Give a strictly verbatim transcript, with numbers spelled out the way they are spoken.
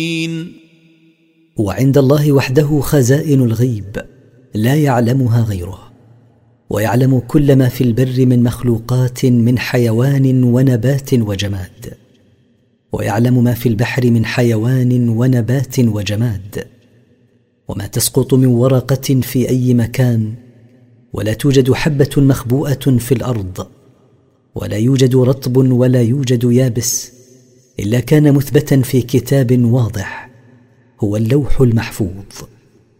وعند الله وحده خزائن الغيب لا يعلمها غيره، ويعلم كل ما في البر من مخلوقات من حيوان ونبات وجماد، ويعلم ما في البحر من حيوان ونبات وجماد، وما تسقط من ورقة في أي مكان، ولا توجد حبة مخبوءة في الأرض، ولا يوجد رطب ولا يوجد يابس إلا كان مثبتا في كتاب واضح هو اللوح المحفوظ.